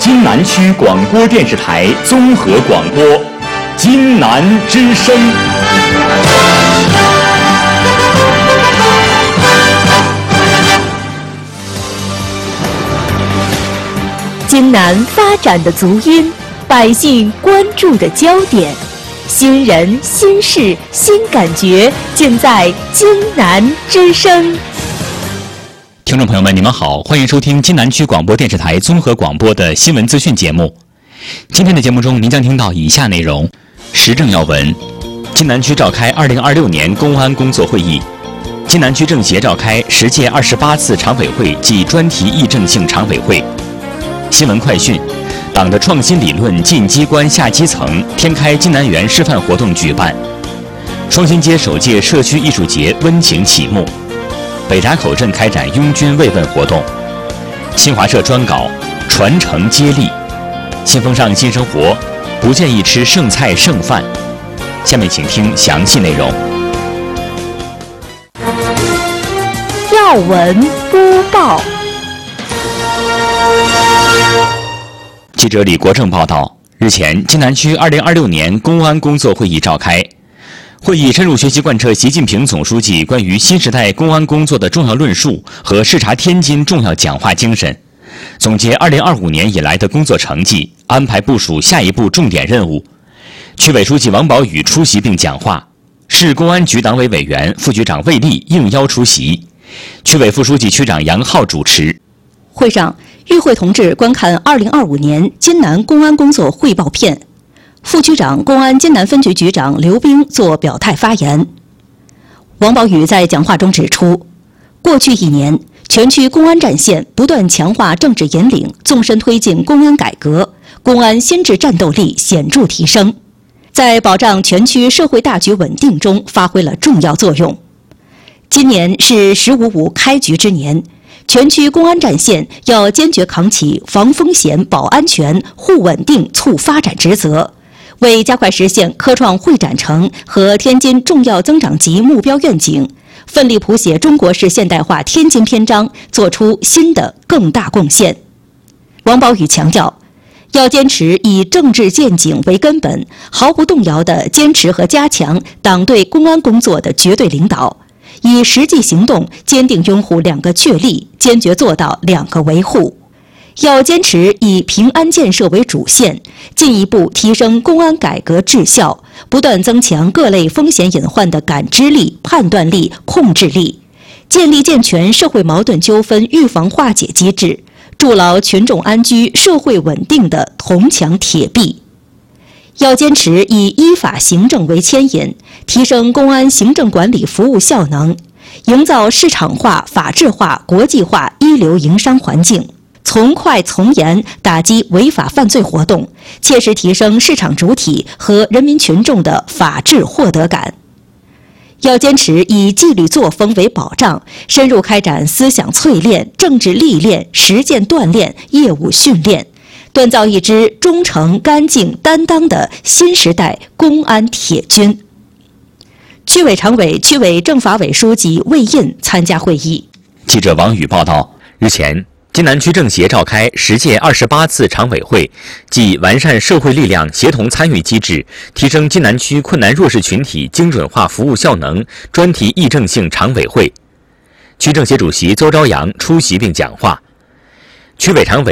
津南区广播电视台综合广播《津南之声》。 津南发展的足音，百姓关注的焦点，新人、新事、新感觉，尽在津南之声。 听众朋友们，你们好，欢迎收听津南区广播电视台综合广播的新闻资讯节目。今天的节目中，您将听到以下内容：时政要闻，津南区召开2026年公安工作会议；津南区政协召开10届28次常委会暨专题议政性常委会。新闻快讯，党的创新理论进机关下基层，天开津南园示范活动举办。双新街首届社区艺术节温情启幕。北闸口镇开展拥军慰问活动。新华社专稿传承接力。新风尚新生活，不建议吃剩菜剩饭。下面请听详细内容。 要闻播报。 记者李国正报道，日前，津南区2026年公安工作会议召开。会议深入学习贯彻习近平总书记关于新时代公安工作的重要论述和视察天津重要讲话精神，总结2025年以来的工作成绩，安排部署下一步重点任务。区委书记王宝宇出席并讲话，市公安局党委委员、副局长魏丽应邀出席，区委副书记、区长杨浩主持。 会上，与会同志观看2025年津南公安工作汇报片。副区长、公安津南分局局长刘兵作表态发言。王宝宇在讲话中指出，过去1年，全区公安战线不断强化政治引领，纵深推进公安改革，公安心智战斗力显著提升，在保障全区社会大局稳定中发挥了重要作用。今年是“15.5”开局之年，全区公安战线要坚决扛起防风险、保安全、护稳定、促发展职责，为加快实现科创会展城和天津重要增长极目标愿景，奋力谱写中国式现代化天津篇章，做出新的更大贡献。王宝宇强调，要坚持以政治见景为根本，毫不动摇地坚持和加强党对公安工作的绝对领导，以实际行动坚定拥护2个确立，坚决做到2个维护。要坚持以平安建设为主线，进一步提升公安改革质效，不断增强各类风险隐患的感知力、判断力、控制力，建立健全社会矛盾纠纷预防化解机制，筑牢群众安居、社会稳定的铜墙铁壁。要坚持以依法行政为牵引，提升公安行政管理服务效能，营造市场化、法治化、国际化一流营商环境，从快从严打击违法犯罪活动，切实提升市场主体和人民群众的法治获得感。要坚持以纪律作风为保障，深入开展思想淬炼、政治历练、实践锻炼、业务训练，锻造一支忠诚、干净、担当的新时代公安铁军。区委常委、区委政法委书记魏印参加会议。 记者王宇报道，日前，津南区政协召开10届28次常委会暨完善社会力量协同参与机制，提升津南区困难弱势群体精准化服务效能专题议政性常委会。区政协主席邹朝阳出席并讲话。区委常委、